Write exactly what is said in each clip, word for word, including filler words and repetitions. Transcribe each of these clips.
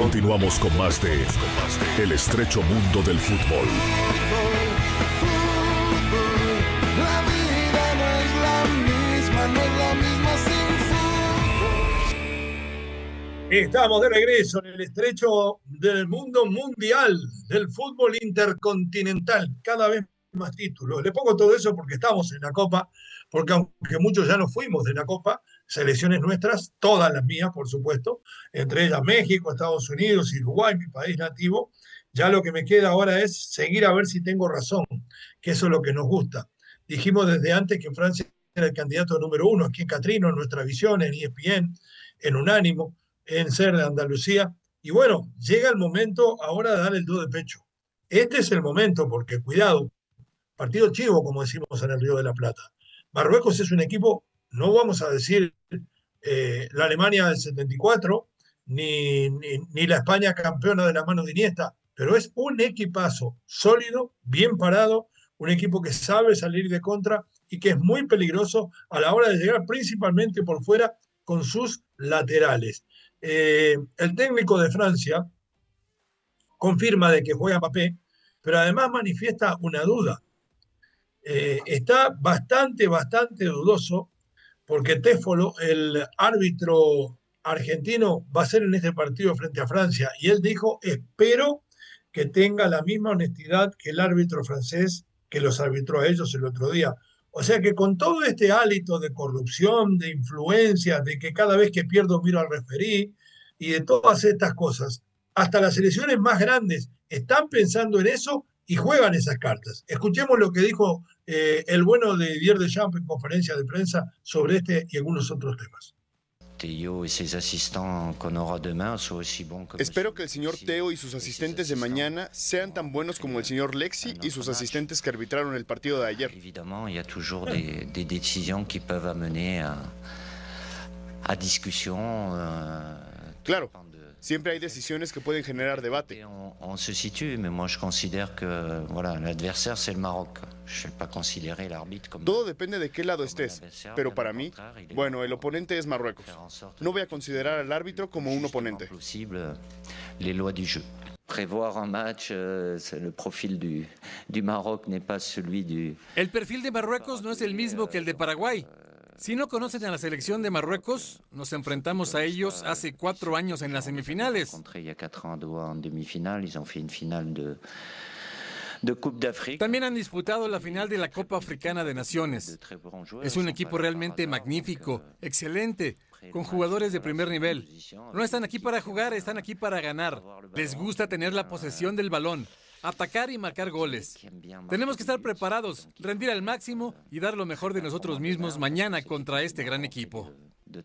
Continuamos con más de El estrecho mundo del fútbol. La vida no es la misma, no es la misma sin fútbol. Estamos de regreso en el estrecho del mundo mundial del fútbol intercontinental. Cada vez más títulos. Le pongo todo eso porque estamos en la Copa, porque aunque muchos ya no fuimos de la Copa, selecciones nuestras, todas las mías, por supuesto, entre ellas México, Estados Unidos y Uruguay, mi país nativo, ya lo que me queda ahora es seguir a ver si tengo razón, que eso es lo que nos gusta. Dijimos desde antes que Francia era el candidato número uno, aquí en Catrino, en nuestra visión, en E S P N, en Unánimo, en Ser de Andalucía, y bueno, llega el momento ahora de dar el do de pecho. Este es el momento, porque cuidado, partido chivo, como decimos en el Río de la Plata. Marruecos es un equipo, no vamos a decir eh, la Alemania del setenta y cuatro, ni, ni, ni la España campeona de la mano de Iniesta, pero es un equipazo sólido, bien parado, un equipo que sabe salir de contra y que es muy peligroso a la hora de llegar principalmente por fuera con sus laterales. Eh, el técnico de Francia confirma de que juega Mbappé, pero además manifiesta una duda. Eh, está bastante, bastante dudoso porque Téfolo, el árbitro argentino, va a ser en este partido frente a Francia y él dijo, espero que tenga la misma honestidad que el árbitro francés que los arbitró a ellos el otro día. O sea que con todo este hálito de corrupción, de influencia, de que cada vez que pierdo miro al referí y de todas estas cosas, hasta las selecciones más grandes están pensando en eso y juegan esas cartas. Escuchemos lo que dijo eh, el bueno de Didier Deschamps en conferencia de prensa sobre este y algunos otros temas. Espero que el señor Theo y sus asistentes de mañana sean tan buenos como el señor Lexi y sus asistentes que arbitraron el partido de ayer. Claro, siempre hay decisiones que pueden generar debate. Todo depende de qué lado estés, pero para mí, bueno, el oponente es Marruecos. No voy a considerar al árbitro como un oponente. Prévoir un match, euh, le profil du, du Maroc n'est pas celui du... El perfil de Marruecos no es el mismo que el de Paraguay. Si no conocen a la selección de Marruecos, nos enfrentamos a ellos hace cuatro años en las semifinales. También han disputado la final de la Copa Africana de Naciones. Es un equipo realmente magnífico, excelente, con jugadores de primer nivel. No están aquí para jugar, están aquí para ganar. Les gusta tener la posesión del balón, atacar y marcar goles. Tenemos que estar preparados, rendir al máximo y dar lo mejor de nosotros mismos mañana contra este gran equipo.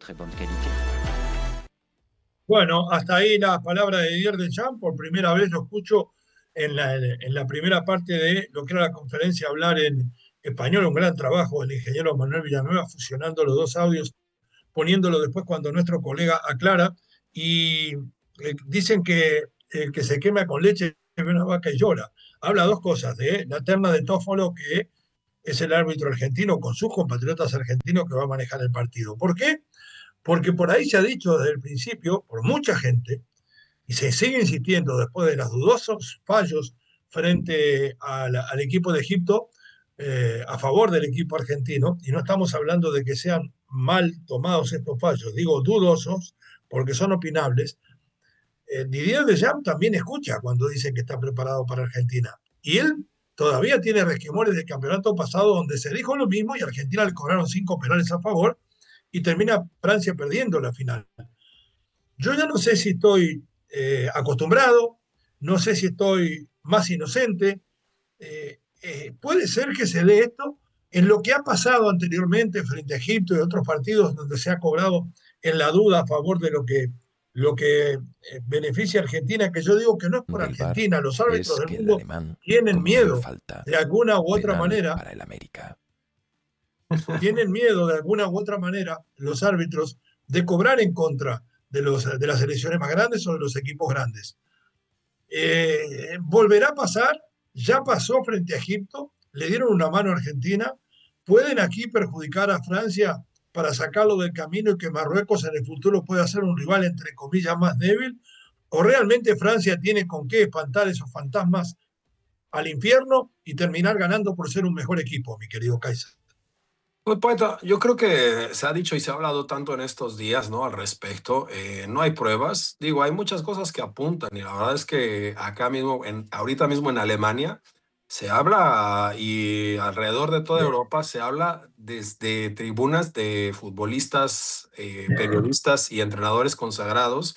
Bueno, hasta ahí la palabra de Didier Deschamps. Por primera vez lo escucho en la, en la primera parte de lo que era la conferencia, hablar en español. Un gran trabajo del ingeniero Manuel Villanueva, fusionando los dos audios, poniéndolo después cuando nuestro colega aclara. Y eh, dicen que el que se quema con leche ve una vaca y llora. Habla dos cosas, de la terna de Tófolo, que es el árbitro argentino con sus compatriotas argentinos que va a manejar el partido. ¿Por qué? Porque por ahí se ha dicho desde el principio, por mucha gente, y se sigue insistiendo después de los dudosos fallos frente al, al equipo de Egipto, eh, a favor del equipo argentino, y no estamos hablando de que sean mal tomados estos fallos, digo dudosos, porque son opinables. Eh, Didier Deschamps también escucha cuando dicen que está preparado para Argentina. Y él todavía tiene resquemores del campeonato pasado donde se dijo lo mismo y a Argentina le cobraron cinco penales a favor y termina Francia perdiendo la final. Yo ya no sé si estoy eh, acostumbrado, no sé si estoy más inocente. Eh, eh, puede ser que se dé esto en lo que ha pasado anteriormente frente a Egipto y otros partidos donde se ha cobrado en la duda a favor de lo que lo que eh, beneficia a Argentina, que yo digo que no es por Argentina, los árbitros del mundo tienen miedo de alguna u otra manera, para el América. tienen miedo de alguna u otra manera los árbitros de cobrar en contra de, los, de las selecciones más grandes o de los equipos grandes. Eh, volverá a pasar, ya pasó frente a Egipto, le dieron una mano a Argentina, pueden aquí perjudicar a Francia para sacarlo del camino y que Marruecos en el futuro pueda ser un rival entre comillas más débil, ¿O realmente Francia tiene con qué espantar esos fantasmas al infierno y terminar ganando por ser un mejor equipo, mi querido Kaiser? Pues, poeta, yo creo que se ha dicho y se ha hablado tanto en estos días, ¿no? Al respecto. Eh, no hay pruebas. Digo, hay muchas cosas que apuntan y la verdad es que acá mismo, en, ahorita mismo en Alemania, se habla y alrededor de toda Europa se habla desde tribunas de futbolistas, eh, periodistas y entrenadores consagrados